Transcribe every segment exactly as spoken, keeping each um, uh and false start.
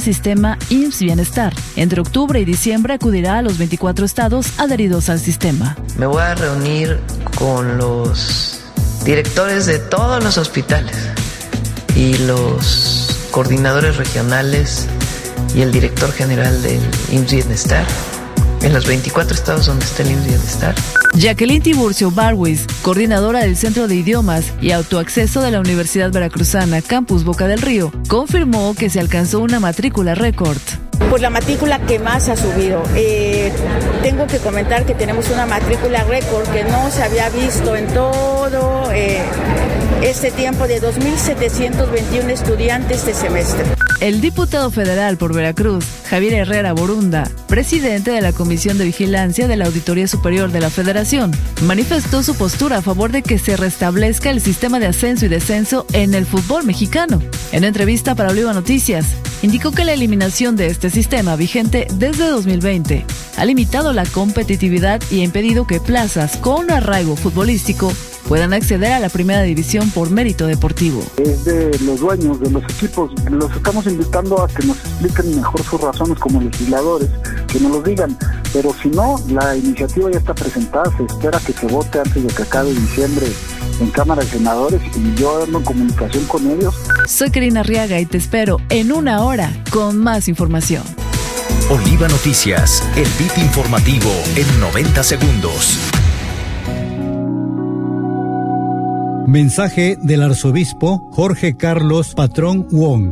sistema I M S S Bienestar. Entre octubre y diciembre acudirá a los veinticuatro estados adheridos al sistema. Me voy a reunir con los directores de todos los hospitales y los coordinadores regionales y el director general del I M S S Bienestar en los veinticuatro estados donde está el I M S S Bienestar. Jacqueline Tiburcio Barwis, coordinadora del Centro de Idiomas y Autoacceso de la Universidad Veracruzana Campus Boca del Río, confirmó que se alcanzó una matrícula récord. Pues la matrícula que más ha subido. Eh, tengo que comentar que tenemos una matrícula récord que no se había visto en todo eh, este tiempo de dos mil setecientos veintiuno estudiantes de semestre. El diputado federal por Veracruz, Javier Herrera Borunda, presidente de la Comisión de Vigilancia de la Auditoría Superior de la Federación, manifestó su postura a favor de que se restablezca el sistema de ascenso y descenso en el fútbol mexicano. En entrevista para Oliva Noticias, indicó que la eliminación de este sistema vigente desde dos mil veinte ha limitado la competitividad y ha impedido que plazas con arraigo futbolístico puedan acceder a la primera división por mérito deportivo. Es de los dueños de los equipos, los estamos invitando a que nos expliquen mejor sus razones como legisladores, que nos lo digan, pero si no, la iniciativa ya está presentada, se espera que se vote antes de que acabe diciembre en Cámara de Senadores y yo ando en comunicación con ellos. Soy Karina Arriaga y te espero en una hora con más información. Oliva Noticias, el beat informativo en noventa segundos. Mensaje del arzobispo Jorge Carlos Patrón Wong.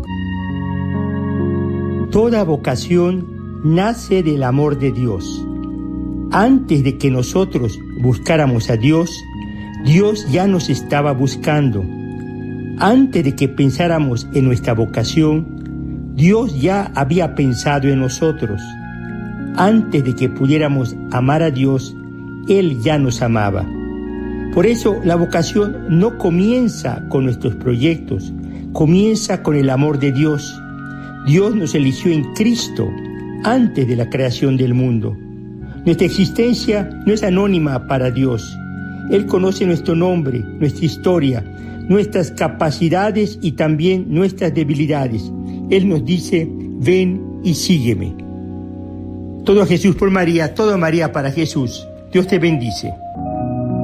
Toda vocación nace del amor de Dios. Antes de que nosotros buscáramos a Dios, Dios ya nos estaba buscando. Antes de que pensáramos en nuestra vocación, Dios ya había pensado en nosotros. Antes de que pudiéramos amar a Dios, Él ya nos amaba. Por eso la vocación no comienza con nuestros proyectos, comienza con el amor de Dios. Dios nos eligió en Cristo antes de la creación del mundo. Nuestra existencia no es anónima para Dios. Él conoce nuestro nombre, nuestra historia, nuestras capacidades y también nuestras debilidades. Él nos dice, ven y sígueme. Todo a Jesús por María, todo a María para Jesús. Dios te bendice.